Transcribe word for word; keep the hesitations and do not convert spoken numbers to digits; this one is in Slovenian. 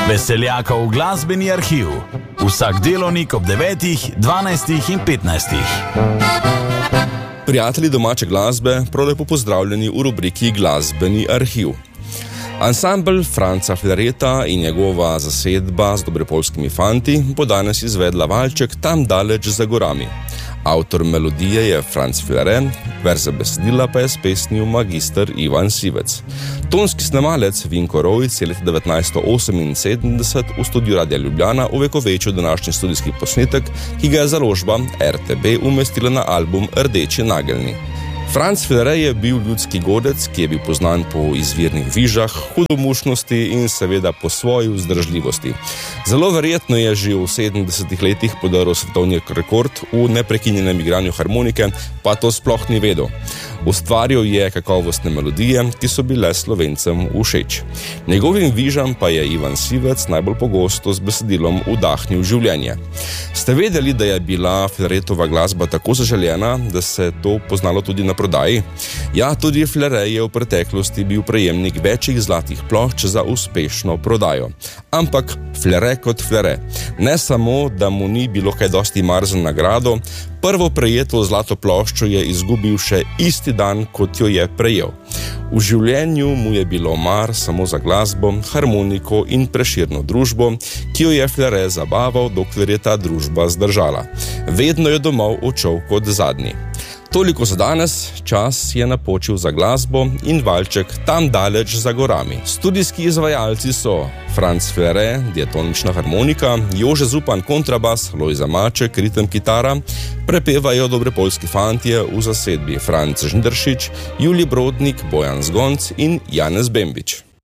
Veseljakov glasbeni arhiv. Vsak delovnik ob devetih, dvanajstih in petnajstih. Prijatelji domače glasbe, prav lepo pozdravljeni v rubriki Glasbeni arhiv. Ansambel Franca Flereta in njegova zasedba z dobrepolskimi fanti bo danes izvedla valček Tam daleč za gorami. Avtor melodije je Franc Flere, verze besedila pa je spesnil magister Ivan Sivec. Tonski snemalec Vinko Rovic je leta devetnajststo oseminsedemdeset v studiu Radia Ljubljana uvekovečil današnji studijski posnetek, ki ga je založba R T B umestila na album Rdeči nageljni. Franc Flere je bil ljudski godec, ki je bil poznan po izvirnih vižah, hudomušnosti in seveda po svoji vzdržljivosti. Zelo verjetno je že v sedemdesetih letih podaril svetovni rekord v neprekinjenem igranju harmonike, pa to sploh ni vedel. Ustvaril je kakovostne melodije, ki so bile Slovencem všeč. Njegovim vižam pa je Ivan Sivec najbolj pogosto z besedilom vdahnil življenje. Ste vedeli, da je bila Fleretova glasba tako zaželjena, da se to poznalo tudi na prodaji? Ja, tudi Flere je v preteklosti bil prejemnik večjih zlatih plošč za uspešno prodajo. Ampak Flere kot Flere. Ne samo, da mu ni bilo kaj dosti mar za nagrado, prvo prejeto zlato ploščo je izgubil še isti dan, kot jo je prejel. V življenju mu je bilo mar samo za glasbo, harmoniko in preširno družbo, ki jo je Flere zabaval, dokler je ta družba zdržala. Vedno je domov odšel kot zadnji. Toliko za danes, čas je napočil za glasbo in valček Tam daleč za gorami. Studijski izvajalci so Franc Flere, diatonična harmonika, Jože Zupan kontrabas, Lojza Maček, ritem kitara, prepevajo dobrepolski fantje v zasedbi Franc Žnidaršič, Julij Brodnik, Bojan Zgonc in Janez Bembič.